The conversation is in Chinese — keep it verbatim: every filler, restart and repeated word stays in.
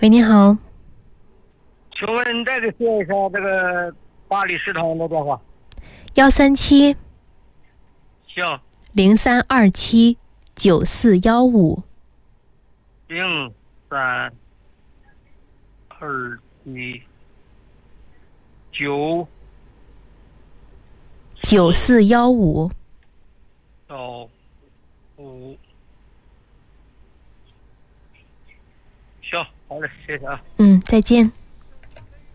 喂，你好。 请问再给说一下这个巴黎食堂的电话。 幺三七行， 零三二七九四幺五。 零三二七九九四幺五。 幺五。行，好嘞，谢谢啊。 嗯，再见。